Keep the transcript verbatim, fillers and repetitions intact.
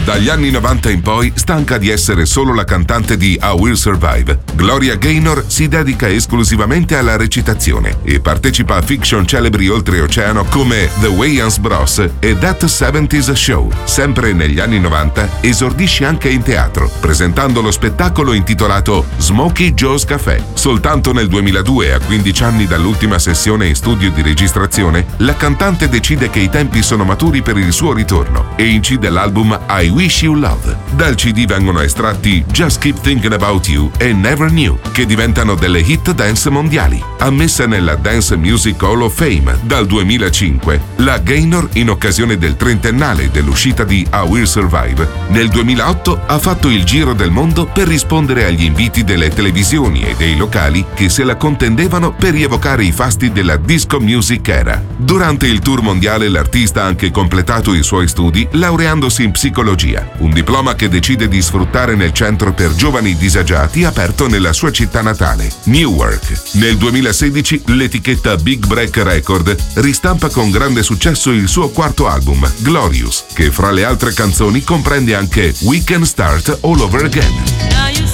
Dagli anni novanta in poi, stanca di essere solo la cantante di I Will Survive, Gloria Gaynor si dedica esclusivamente alla recitazione e partecipa a fiction celebri oltreoceano come The Wayans Bros e That seventies Show. Sempre negli anni novanta esordisce anche in teatro, presentando lo spettacolo intitolato Smokey Joe's Café. Soltanto nel duemiladue, a quindici anni dall'ultima sessione in studio di registrazione, la cantante decide che i tempi sono maturi per il suo ritorno e incide l'album I Wish You Love. Dal C D vengono estratti Just Keep Thinking About You e Never Knew, che diventano delle hit dance mondiali. Ammessa nella Dance Music Hall of Fame dal duemilacinque, la Gaynor, in occasione del trentennale dell'uscita di I Will Survive, nel duemilaotto ha fatto il giro del mondo per rispondere agli inviti delle televisioni e dei locali che se la contendevano per rievocare i fasti della disco music era. Durante il tour mondiale l'artista ha anche completato i suoi studi laureandosi in psicologia, un diploma che decide di sfruttare nel centro per giovani disagiati aperto nella sua città natale, Newark. Nel duemilasedici l'etichetta Big Break Record ristampa con grande successo il suo quarto album, Glorious, che fra le altre canzoni comprende anche We Can Start All Over Again.